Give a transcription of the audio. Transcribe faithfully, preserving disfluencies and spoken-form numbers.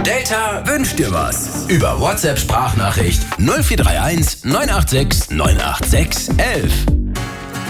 Delta wünscht dir was. Über WhatsApp Sprachnachricht null vier drei eins neun acht sechs neun acht sechs eins eins.